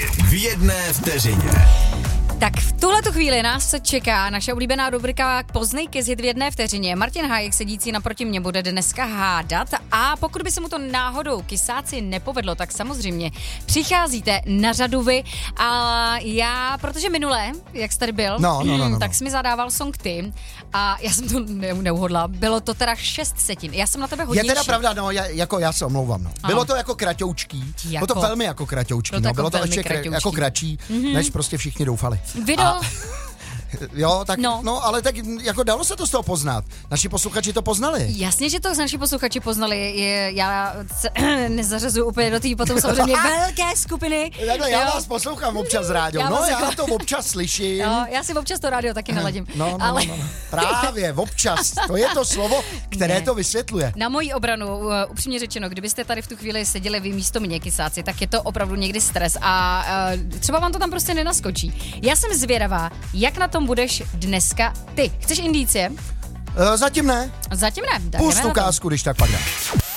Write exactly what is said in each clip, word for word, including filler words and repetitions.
v jedné vteřině. Tak v tuhletu chvíli nás se čeká naše oblíbená rubrika Poznej kyzit v jedné vteřině. Martin Hájek, sedící naproti mě, bude dneska hádat a pokud by se mu to náhodou kysáci nepovedlo, tak samozřejmě přicházíte na řadu vy a já, protože minule, jak jsi tady byl, no, no, no, no, tak jsi mi zadával song ty a já jsem to ne- neuhodla. Bylo to teda šest setin. Já jsem na tebe hodnější. Je teda pravda, no, já, jako já se omlouvám, no. Bylo to jako kratoučký, jako, bylo to velmi jako kratoučký, bylo to no, jako bylo to velmi ještě kratoučký. jako kratší, mm-hmm. než prostě všichni doufali. Video... A, jo, tak, no. no, ale tak jako dalo se to z toho poznat. Naši posluchači to poznali. Jasně, že to naši posluchači poznali. Je, já se nezařazuju úplně do té potom samozřejmě velké skupiny. Takhle, já vás poslouchám občas z rádio. Já No, já jako... to občas slyším. Jo, já si občas to rádio taky naladím. No, no, ale... no, no, no. Právě, občas. To je to slovo, které ne. to vysvětluje. Na moji obranu, uh, upřímně řečeno, kdybyste tady v tu chvíli seděli vy místo mě, kysáci, tak je to opravdu někdy stres a uh, třeba vám to tam prostě nenaskočí. Já jsem zvědavá, jak na tom budeš dneska ty. Chceš indicie? Uh, zatím ne. Zatím ne. Pust ukázku, když tak pak dá.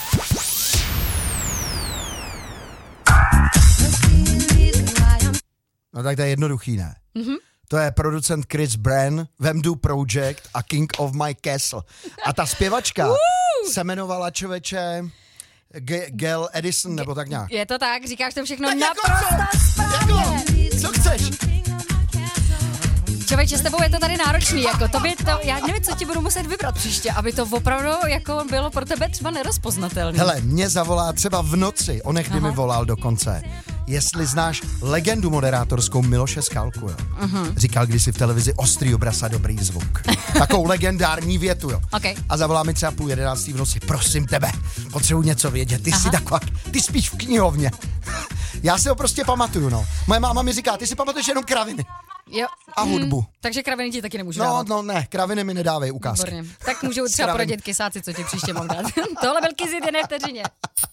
No tak to je jednoduchý, ne? Mm-hmm. To je producent Chris Bran, Vemdu Project a King of My Castle. A ta zpěvačka uh! se jmenovala člověče G- Gail Edison, nebo tak nějak. Je to tak, říkáš to všechno tak naprosto jako správně. Jako, co chceš? Člověče, s tebou je to tady náročný, jako to by to, já nevím, co ti budu muset vybrat příště, aby to opravdu jako bylo pro tebe třeba nerozpoznatelné. Hele, mě zavolá třeba v noci, onehdy Aha. mi volal dokonce, jestli znáš legendu moderátorskou Miloše Skalku, jo. Uh-huh. Říkal kdysi v televizi ostrý obraz a dobrý zvuk. Takovou legendární větu, jo. Okay. A zavolá mi třeba půl jedenáctý v noci, prosím tebe, potřebuji něco vědět, ty Aha. jsi taková, ty spíš v knihovně. Já si ho prostě pamatuju, no. Moje máma mi říká, ty si pamatuješ jenom kraviny. Jo. A hudbu. Hmm, takže kraviny ti taky nemůžu no, dávat. No, ne, kraviny mi nedávej ukázky. Výborně. Tak můžou třeba poradit kysáci, co ti příště mám dát. Tohle byl kyzit jedné vteřině.